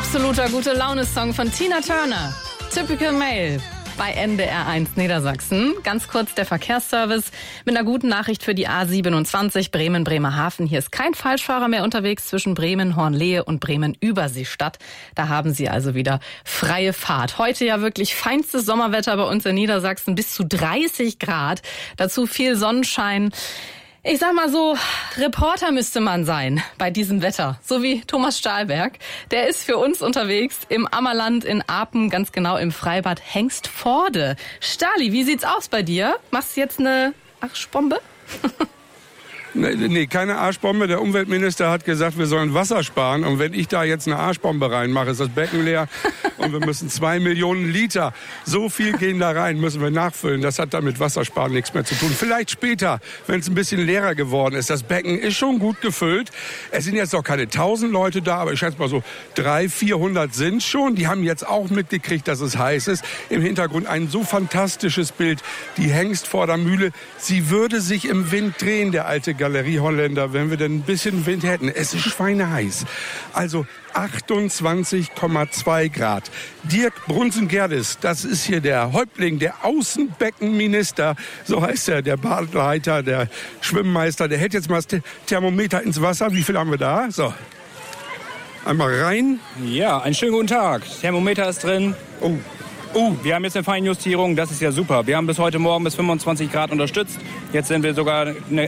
absoluter Gute-Laune-Song von Tina Turner. Typical Male bei NDR1 Niedersachsen. Ganz kurz der Verkehrsservice mit einer guten Nachricht für die A27 Bremen-Bremerhaven. Hier ist kein Falschfahrer mehr unterwegs zwischen Bremen, Hornlehe und Bremen-Überseestadt. Da haben Sie also wieder freie Fahrt. Heute ja wirklich feinstes Sommerwetter bei uns in Niedersachsen, bis zu 30 Grad. Dazu viel Sonnenschein. Ich sag mal so, Reporter müsste man sein bei diesem Wetter. So wie Thomas Stahlberg. Der ist für uns unterwegs im Ammerland in Apen, ganz genau im Freibad Hengstforde. Stahli, wie sieht's aus bei dir? Machst du jetzt eine Arschbombe? Nee, keine Arschbombe. Der Umweltminister hat gesagt, wir sollen Wasser sparen. Und wenn ich da jetzt eine Arschbombe reinmache, ist das Becken leer. Und wir müssen 2 Millionen Liter. So viel gehen da rein, müssen wir nachfüllen. Das hat dann mit Wassersparen nichts mehr zu tun. Vielleicht später, wenn es ein bisschen leerer geworden ist. Das Becken ist schon gut gefüllt. Es sind jetzt noch keine 1000 Leute da, aber ich schätze mal so 300-400 sind schon. Die haben jetzt auch mitgekriegt, dass es heiß ist. Im Hintergrund ein so fantastisches Bild. Die Hengstforder Mühle. Sie würde sich im Wind drehen, der alte Galerie Holländer, wenn wir denn ein bisschen Wind hätten. Es ist schweineheiß. Also 28,2 Grad. Dirk Brunsen-Gerdes, das ist hier der Häuptling, der Außenbeckenminister, so heißt er, der Badleiter, der Schwimmmeister, der hält jetzt mal das Thermometer ins Wasser. Wie viel haben wir da? So. Einmal rein. Ja, einen schönen guten Tag. Thermometer ist drin. Wir haben jetzt eine Feinjustierung, das ist ja super. Wir haben bis heute Morgen bis 25 Grad unterstützt. Jetzt sind wir sogar